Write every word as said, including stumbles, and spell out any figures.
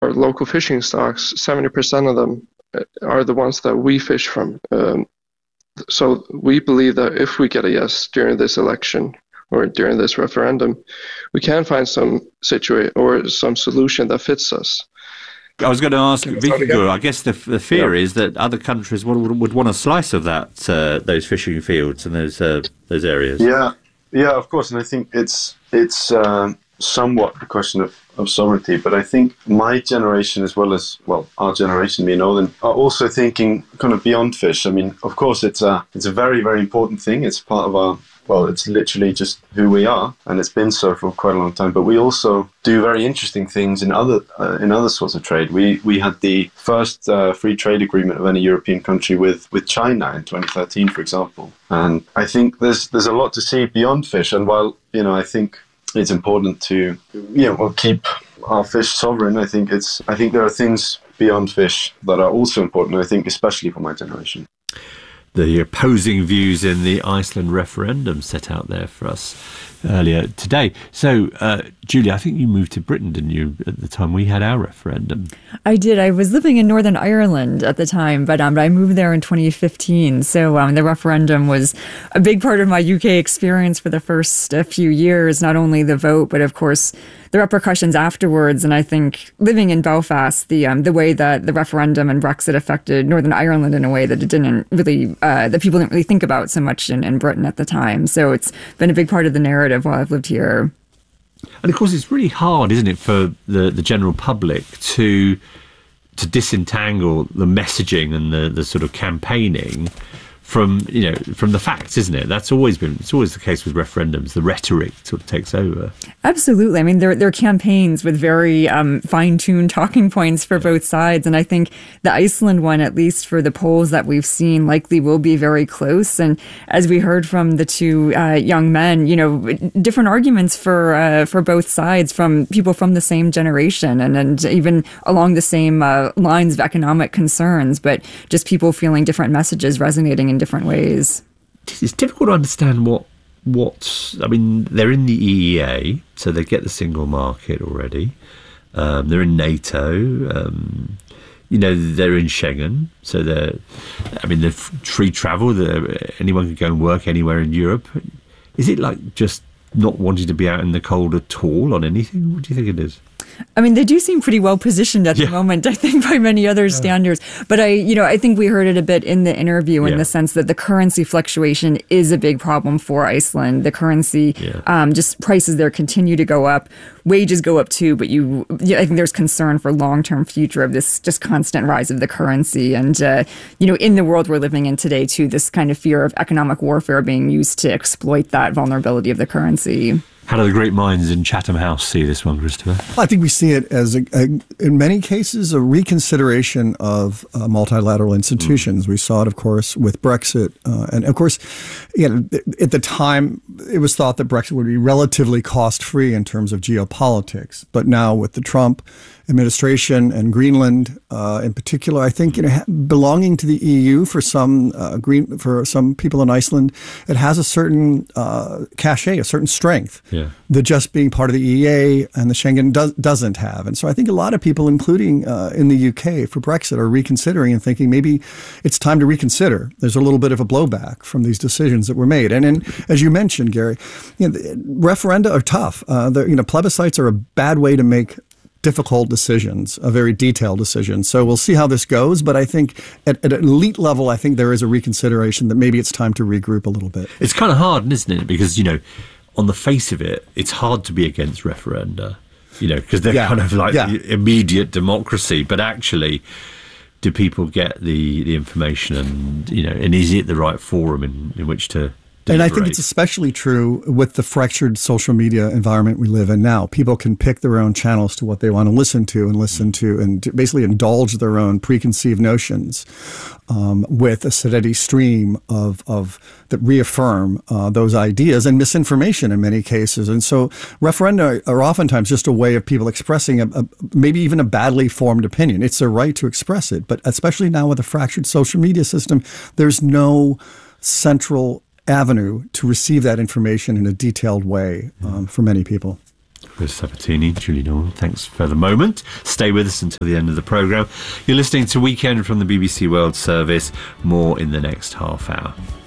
our local fishing stocks, seventy percent of them are the ones that we fish from. Um, so we believe that if we get a yes during this election or during this referendum, we can find some situation or some solution that fits us. I was going to ask Vikingur, I guess the, the fear yeah. is that other countries would, would want a slice of that, uh, those fishing fields and those uh, those areas. Yeah, yeah, of course. And I think it's it's uh, somewhat a question of, of sovereignty. But I think my generation, as well as, well, our generation, being older, are also thinking kind of beyond fish. I mean, of course, it's a, it's a very, very important thing. It's part of our... Well, it's literally just who we are, and it's been so for quite a long time. But we also do very interesting things in other uh, in other sorts of trade. We we had the first uh, free trade agreement of any European country with, with China in twenty thirteen, for example. And I think there's there's a lot to see beyond fish. And while you know, I think it's important to you know well, keep our fish sovereign. I think it's I think there are things beyond fish that are also important. I think especially for my generation. The opposing views in the Iceland referendum set out there for us earlier today. So, uh, Julia, I think you moved to Britain, didn't you, at the time we had our referendum? I did. I was living in Northern Ireland at the time, but um, I moved there in twenty fifteen. So um, the referendum was a big part of my U K experience for the first uh, few years, not only the vote, but of course the repercussions afterwards. And I think living in Belfast, the um, the way that the referendum and Brexit affected Northern Ireland in a way that it didn't really, uh, that people didn't really think about so much in, in Britain at the time. So it's been a big part of the narrative while I've lived here. And of course, it's really hard, isn't it, for the, the general public to to disentangle the messaging and the, the sort of campaigning from, you know, from the facts, isn't it? That's always been, it's always the case with referendums. The rhetoric sort of takes over. Absolutely. I mean, there, there are campaigns with very um, fine-tuned talking points for both sides. And I think the Iceland one, at least for the polls that we've seen, likely will be very close. And as we heard from the two uh, young men, you know, different arguments for uh, for both sides from people from the same generation and, and even along the same uh, lines of economic concerns, but just people feeling different messages resonating in different ways. It's difficult to understand what what I mean. They're in the E E A, so they get the single market already. Um, they're in NATO. Um, you know, they're in Schengen, so they're. I mean, they're free travel. They're, anyone can go and work anywhere in Europe. Is it like just not wanting to be out in the cold at all on anything? What do you think it is? I mean, they do seem pretty well positioned at the yeah. moment, I think, by many other yeah. standards. But I, you know, I think we heard it a bit in the interview in yeah. the sense that the currency fluctuation is a big problem for Iceland. The currency, yeah. um, just prices there continue to go up. Wages go up too, but you, I think there's concern for long-term future of this just constant rise of the currency. And, uh, you know, in the world we're living in today too, this kind of fear of economic warfare being used to exploit that vulnerability of the currency. How do the great minds in Chatham House see this one, Christopher? I think we see it as, a, a, in many cases, a reconsideration of uh, multilateral institutions. Mm. We saw it, of course, with Brexit. Uh, and, of course, you know, at the time, it was thought that Brexit would be relatively cost-free in terms of geopolitics. But now with the Trump administration and Greenland uh, in particular, I think, you know, belonging to the E U for some uh, green for some people in Iceland, it has a certain uh, cachet, a certain strength yeah. that just being part of the E E A and the Schengen does, doesn't have. And so I think a lot of people, including uh, in the U K for Brexit, are reconsidering and thinking maybe it's time to reconsider. There's a little bit of a blowback from these decisions that were made. And in, as you mentioned, Gary, you know, referenda are tough. Uh, you know, plebiscites are a bad way to make difficult decisions, a very detailed decision. So we'll see how this goes. But I think at, at an elite level, I think there is a reconsideration that maybe it's time to regroup a little bit. It's kind of hard, isn't it? Because, you know, on the face of it, it's hard to be against referenda, you know, because they're yeah. kind of like yeah. immediate democracy. But actually, do people get the, the information and, you know, and is it the right forum in, in which to And I think it's especially true with the fractured social media environment we live in now. People can pick their own channels to what they want to listen to and listen to and basically indulge their own preconceived notions um, with a steady stream of, of that reaffirm uh, those ideas and misinformation in many cases. And so referenda are oftentimes just a way of people expressing a, a, maybe even a badly formed opinion. It's their right to express it. But especially now with a fractured social media system, there's no central avenue to receive that information in a detailed way um, for many people. Chris Sabatini, Julie Norman, thanks for the moment. Stay with us until the end of the programme. You're listening to Weekend from the B B C World Service. More in the next half hour.